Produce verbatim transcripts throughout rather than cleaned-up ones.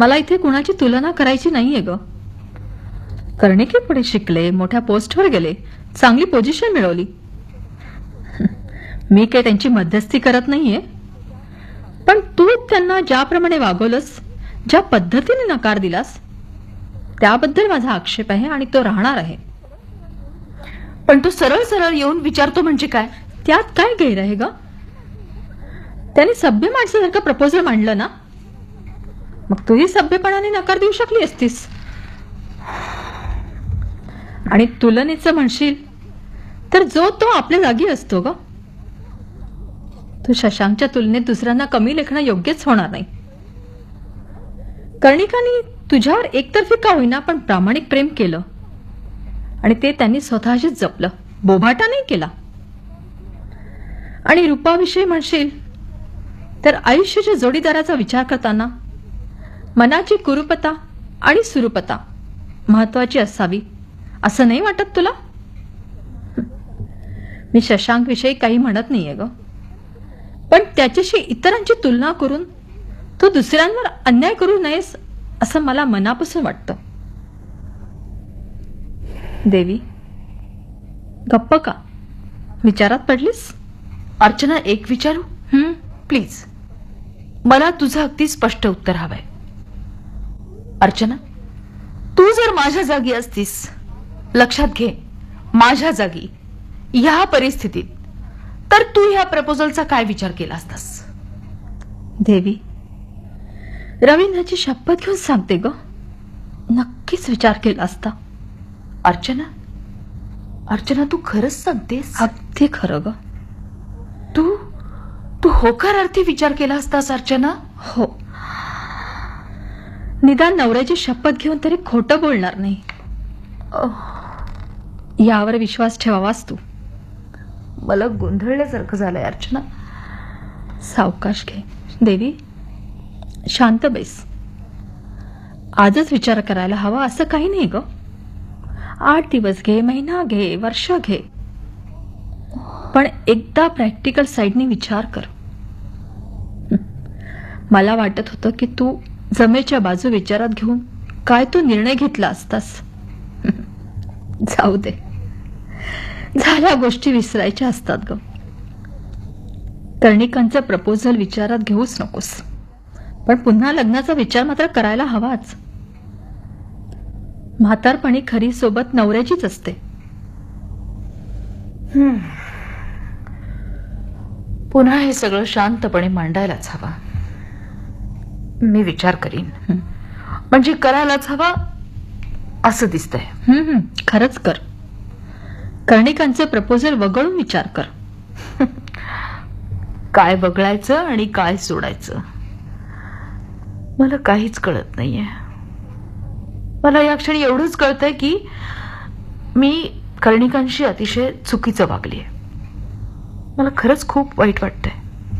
मला इथे कुणाची तुलना करायची नाहीये ग. कर्णिके पुढे शिकले, मोठ्या पोस्टवर गेले, चांगली पोझिशन मिळवली. मी काय त्यांची मध्यस्थी करत नाहीये, पण तू त्यांना ज्याप्रमाणे वागवलंस, ज्या पद्धतीने नकार दिलास, त्याबद्दल माझा आक्षेप आहे आणि तो राहणार आहे. पण तू सरळ सरळ येऊन विचारतो म्हणजे काय? त्यात काय गैर आहे ग? त्याने सभ्य माणसासारखं प्रपोजल मांडलं ना, मग तूही सभ्यपणाने नकार देऊ शकली असतीस. आणि तुलनेचं म्हणशील तर जो तो आपल्या जागी असतो ग. तू शशांकच्या तुलनेत दुसऱ्यांना कमी लेखणं योग्यच होणार नाही. कर्णिकाने तुझ्यावर एकतर्फी का होईना पण प्रामाणिक प्रेम केलं आणि ते त्यांनी स्वतःशीच जपलं, बोभाटा नाही केला. आणि रूपाविषयी म्हणशील तर आयुष्याच्या जोडीदाराचा विचार करताना मनाची कुरूपता आणि सुरूपता महत्वाची असावी असं नाही वाटत तुला? मी शशांक विषयी काही म्हणत नाहीये ग, पण त्याच्याशी इतरांची तुलना करून तू दुसऱ्यांवर अन्याय करू नयेस असं मला मनापासून वाटतं. देवी, गप्प का? विचारात पडलीस? अर्चना, एक विचारू? हम्म प्लीज, मला तुझं अगदी स्पष्ट उत्तर हवंय. अर्चना, तू जर माझ्या जागी असतीस, लक्षात घे, माझ्या जागी ह्या परिस्थितीत, तर तू ह्या प्रपोजलचा काय विचार केला असतास? देवी, रवींद्रची शपथ घेऊन सांगते ग, नक्कीच विचार केला असता. अर्चना, अर्चना तू खरंच सांगतेस? अगदी खरं ग. तू तू होकार अर्थी विचार केला असतास अर्चना? हो. निदान नवऱ्याची शपथ घेऊन तरी खोटं बोलणार नाही, यावर विश्वास ठेवावास तू. मला गोंधळल्यासारखं झालंय अर्चना. सावकाश घे देवी, शांत बैस. आजच विचार करायला हवा असं काही नाही ग. आठ दिवस घे, महिना घे, वर्ष घे, पण एकदा प्रॅक्टिकल साईडने विचार कर. मला वाटत होतं की तू जमेच्या बाजू विचारात घेऊन काय तो निर्णय घेतला असतास. जाऊ दे, झाल्या गोष्टी विसरायच्या असतात ग. कर्णिकांचं प्रपोजल विचारात घेऊच नकोस, पण पुन्हा लग्नाचा विचार मात्र करायला हवाच. म्हातारपणी खरी सोबत नवऱ्याचीच असते. पुन्हा हे सगळं शांतपणे मांडायलाच हवा. मी विचार करीन, म्हणजे करायलाच हवा असं दिसतंय. हम्म खरंच कर. कर्णिकांचं प्रपोजल वगळून विचार कर. काय वगळायचं आणि काय सोडायचं मला काहीच कळत नाहीये. मला या क्षणी एवढंच कळतंय की मी कर्णिकांशी अतिशय चुकीचं वागलीये. मला खरंच खूप वाईट वाटतंय.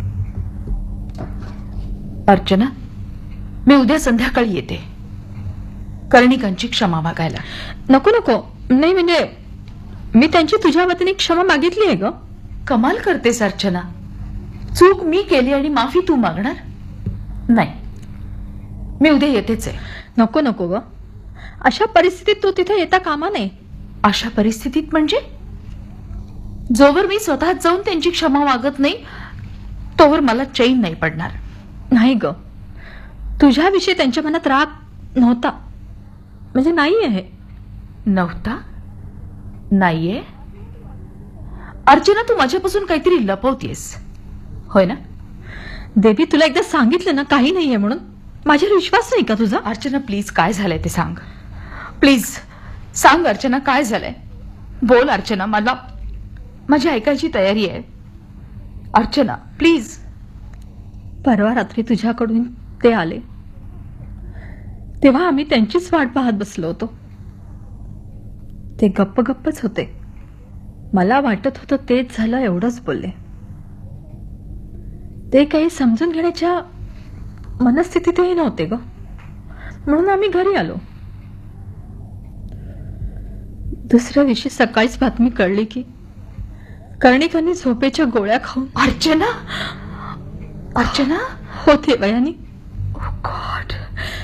अर्चना, मी उद्या संध्याकाळी येते कर्णिकांची क्षमा मागायला. नको नको, नाही म्हणजे मी त्यांची तुझ्या वतीने क्षमा मागितली आहे ग. कमाल करतेस अर्चना. चूक मी केली आणि माफी तू मागणार? नाही, मी उद्या येतेच आहे. नको नको ग, अशा परिस्थितीत तू तिथे येता कामा नये. अशा परिस्थितीत म्हणजे? जोवर मी स्वतः जाऊन त्यांची क्षमा मागत नाही तोवर मला चैन नाही पडणार. नाही ग, तुझ्याविषयी त्यांच्या मनात राग नव्हता, म्हणजे नाही आहे. नव्हता? नाहीये? अर्चना, तू माझ्यापासून काहीतरी लपवतेस होय ना? देवी, तुला एकदा सांगितलं ना काही नाहीये म्हणून. माझ्यावर विश्वास नाही का तुझा? अर्चना प्लीज, काय झालंय ते सांग. प्लीज सांग अर्चना, काय झालंय? बोल अर्चना, मला माझी ऐकायची तयारी आहे. अर्चना प्लीज. परवा रात्री तुझ्याकडून ते आले तेव्हा आम्ही त्यांचीच वाट पाहत बसलो होतो. ते गप्प गप्पच होते. मला वाटत होतं तेच झालं एवढंच बोलले. ते काही समजून घेण्याच्या मनस्थितीतही नव्हते ग, म्हणून आम्ही घरी आलो. दुसऱ्या दिवशी सकाळीच बातमी कळली की कर्णिकांनी झोपेच्या गोळ्या खाऊन. अर्चना, अर्चना होते वयानी. ओह गॉड,